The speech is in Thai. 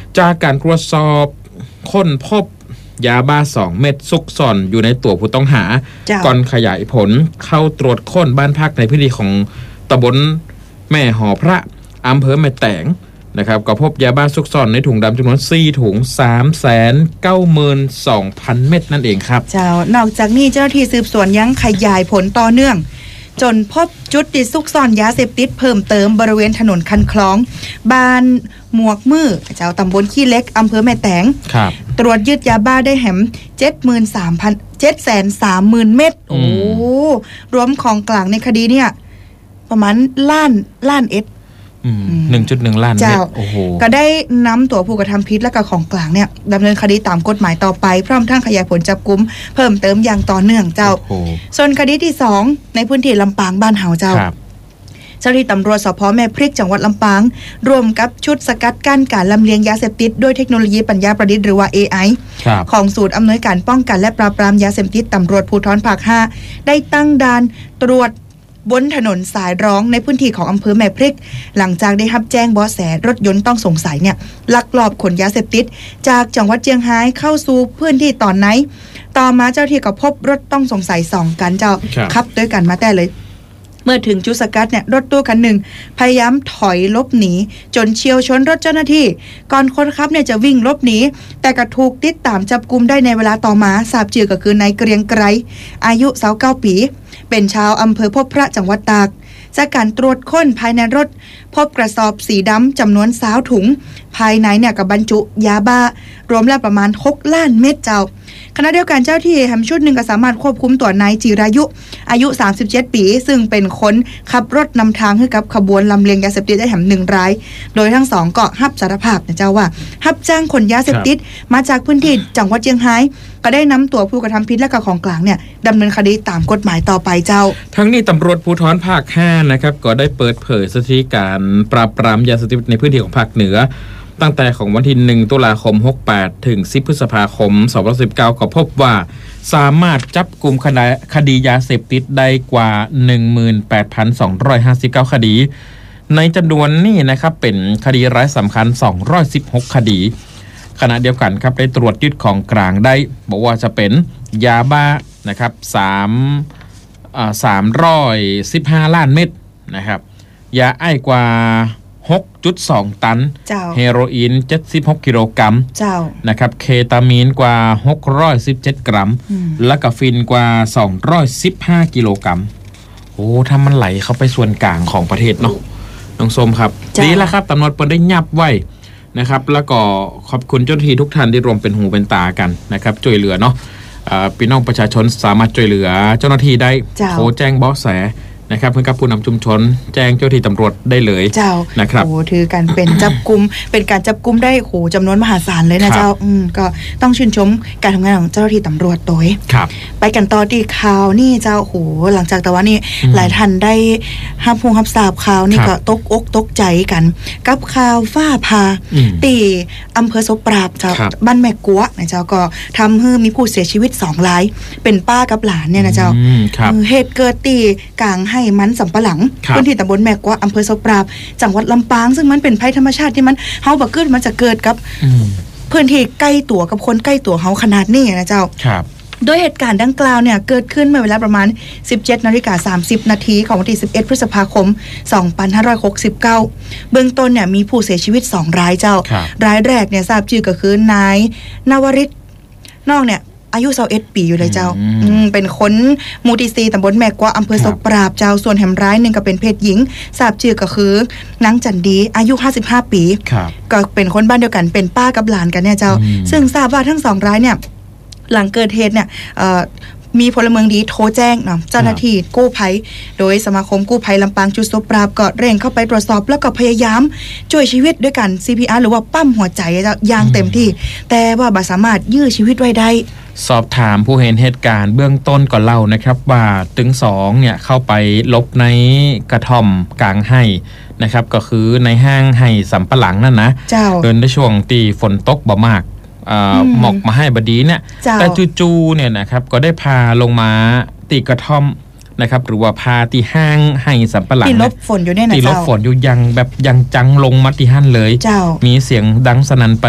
จากการตรวจสอบค้นพบยาบ้า2 เม็ดซุกซ่อนอยู่ในตัวผู้ต้องหาก่อนขยายผลเข้าตรวจค้นบ้านพักในพื้นที่ของตำบลแม่หอพระอำเภอแม่แตงนะครับก็พบยาบ้าซุกซ่อนในถุงดำจำนวน4 ถุง 392,000 เม็ดนั่นเองครับนอกจากนี้เจ้าหน้าที่สืบสวนยังขยายผลต่อเนื่องจนพบจุดที่ซุกซ่อนยาเสพติดเพิ่มเติมบริเวณถนนคันคลองบ้านหมวกมือตำบลขี้เล็กอำเภอแม่แตงตรวจยึดยาบ้าได้แหม 730,000 เม็ดโอ้รวมของกลางในคดีเนี่ยประมาณล้านเอ็ด 1.1 ล้านเม็ดโอ้โหก็ได้นำตัวผู้กระทำผิดและก็ของกลางเนี่ยดำเนินคดีตามกฎหมายต่อไปพร้อมทั้งขยายผลจับกุมเพิ่มเติมอย่างต่อเนื่องส่วนคดีที่2ในพื้นที่ลำปางบ้านเฮาเจ้าหน้าที่ตำรวจสพ.แม่พริกจังหวัดลำปางร่วมกับชุดสกัดกั้นการลำเลียงยาเสพติดด้วยเทคโนโลยีปัญญาประดิษฐ์หรือว่า AI ของศูนย์อำนวยการป้องกันและปราบปรามยาเสพติดตำรวจภูธรภาค 5ได้ตั้งด่านตรวจบนถนนสายร้องในพื้นที่ของอำเภอแม่พริกหลังจากได้รับแจ้งเบาะแสรถยนต์ต้องสงสัยเนี่ยลักลอบขนยาเสพติดจากจังหวัดเชียงรายเข้าสู่พื้นที่ตอนไหนต่อมาเจ้าที่ก็พบรถต้องสงสัย2 คันขับด้วยกันมาแต่เลยเมื่อถึงจุดสกัดเนี่ยรถตู้คันหนึ่งพยายามถอยลบหนีจนเฉียวชนรถเจ้าหน้าที่ก่อนคนขับเนี่ยจะวิ่งลบหนีแต่ก็ถูกติดตามจับกุมได้ในเวลาต่อมาทราบชื่อก็คือนายเกรียงไกรอายุ29 ปีเป็นชาวอำเภอพบพระจังหวัดตากจากการตรวจค้นภายในรถพบกระสอบสีดำจำนวน20 ถุงภายในเนี่ยกับบรรจุยาบ้ารวมแล้วประมาณ6 ล้านเม็ดขณะเดียวกันเจ้าที่แฮมชุดหนึ่งก็สามารถควบคุมตัวนายจิรายุอายุ37 ปีซึ่งเป็นคนขับรถนำทางให้กับขบวนลำเลียงยาเสพติดได้แหม1 รายโดยทั้ง2ก็รับสารภาพนะเจ้าว่ารับจ้างขนยาเสพติดมาจากพื้นที่จังหวัดเชียงรายก็ได้นำตัวผู้กระทำผิดและก็ของกลางเนี่ยดำเนินคดีตามกฎหมายต่อไปเจ้าทั้งนี้ตำรวจภูธรภาค 5นะครับก็ได้เปิดเผยสถิติการปราบปรามยาเสพติดในพื้นที่ของภาคเหนือตั้งแต่ของวันที่1 ตุลาคม 68ถึง10 พฤษภาคม 2019ก็พบว่าสามารถจับกลุ่มคดียาเสพติดได้กว่า 18,259 คดีในจำนวนนี้นะครับเป็นคดีร้ายสำคัญ216 คดีขณะเดียวกันครับได้ตรวจยึดของกลางได้บอกว่าจะเป็นยาบ้านะครับ315 ล้านเม็ดนะครับยาไอกว่า6.2 ตันเฮโรอีน76 กิโลกรัมนะครับเคตามีนกว่า617 กรัมและกาฟินกว่า215 กิโลกรัมโอ้ถ้ามันไหลเข้าไปส่วนกลางของประเทศเนาะน้องส้มครับดีแล้วครับตำรวจเปิดได้ยับไว้นะครับแล้วก็ขอบคุณเจ้าหน้าที่ทุกท่านที่รวมเป็นหูเป็นตากันนะครับช่วยเหลือเนาะพี่น้องประชาชนสามารถช่วยเหลือเจ้าหน้าที่ได้โทรแจ้งเบาะแสนะครับเพื่อกับผู้นำชุมชนแจ้งเจ้าที่ตำรวจได้เลยนะครับโอ้ถือกันเป็นจับกุมเป็นการจับกุมได้โหจำนวนมหาศาลเลยนะเจ้าก็ต้องชื่นชมการทำงานของเจ้าหน้าที่ตำรวจโดยไปกันต่อที่ข่าวนี่เจ้าโหหลังจากแต่ว่านี่หลายท่านได้รับทราบข่าวนี่ก็ตกอกตกใจกันกับข่าวฟ้าผ่าตีอำเภอศพปราบเจ้าบ้านแม่กัวนะเจ้าก็ทำให้มีผู้เสียชีวิต2 รายเป็นป้ากับหลานเนี่ยนะเจ้าเหตุเกิดตีกลางให้มันสำปะหลังพื้นที่ตำบลแม่กวาอำเภอศพปราบจังหวัดลำปางซึ่งมันเป็นภัยธรรมชาติที่มันเฮาบ่เกิดมันจะเกิดกับพื้นที่ใกล้ตัวกับคนใกล้ตัวเฮาขนาดนี้นะเจ้าโดยเหตุการณ์ดังกล่าวเนี่ยเกิดขึ้นเมื่อเวลาประมาณ 17:30 น.ของวันที่11 พฤษภาคม 2569เบื้องต้นเนี่ยมีผู้เสียชีวิต2 รายเจ้ารายแรกเนี่ยทราบชื่อก็คือนายนวริศนอกเนี่ยอายุ21 ปีอยู่เลยเจ้าเป็นคนหมู่ที่4ตำบลแม่กวาอำเภอศพปราบเจ้าส่วนแหมร้ายหนึ่งก็เป็นเพศหญิงทราบชื่อก็คือนางจันดีอายุ55 ปีก็เป็นคนบ้านเดียวกันเป็นป้ากับหลานกันเนี่ยเจ้าซึ่งทราบว่าทั้ง2 รายเนี่ยหลังเกิดเหตุเนี่ยมีพลเมืองดีโทรแจ้งเนาะเจ้าหน้าที่กู้ภัยโดยสมาคมกู้ภัยลำปางจุดศพปราบก็เร่งเข้าไปตรวจสอบแล้วก็พยายามช่วยชีวิตด้วยกัน CPR หรือว่าปั๊มหัวใจอย่างเต็มที่แต่ว่าบ่สามารถยื้อชีวิตไว้ได้สอบถามผู้เห็นเหตุการณ์เบื้องต้นก่อนเล่านะครับว่าตึง2เนี่ยเข้าไปลบในกระท่อมกลางไห่นะครับก็คือในห้างไห่สำปะหลังนั่นนะเดินในช่วงตีฝนตกบ่มากหมอกมาให้บดีเนี่ยแต่จู่ๆเนี่ยนะครับก็ได้พาลงมาตีกระท่อมนะครับหรือว่าพาตีห้างให้สำปะหลังตีลบฝนอยู่เนี่ยนะตีลบฝนอยู่ยังแบบยังจังลงมาตีห้างเลยมีเสียงดังสนั่น